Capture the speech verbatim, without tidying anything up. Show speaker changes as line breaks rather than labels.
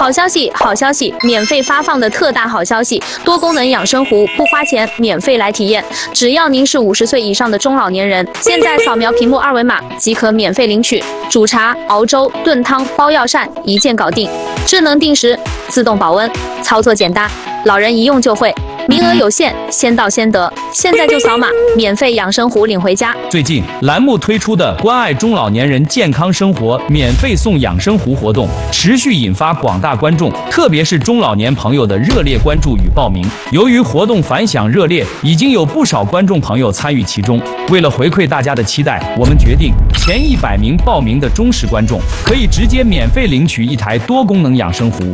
好消息，好消息！免费发放的特大好消息，多功能养生壶不花钱，免费来体验。只要您是五十岁以上的中老年人，现在扫描屏幕二维码即可免费领取。煮茶、熬粥、炖汤、包药膳，一键搞定。智能定时，自动保温，操作简单，老人一用就会。名额有限，先到先得，现在就扫码，免费养生壶领回家。
最近栏目推出的关爱中老年人健康生活免费送养生壶活动，持续引发广大观众，特别是中老年朋友的热烈关注与报名。由于活动反响热烈，已经有不少观众朋友参与其中。为了回馈大家的期待，我们决定前一百名报名的忠实观众可以直接免费领取一台多功能养生壶。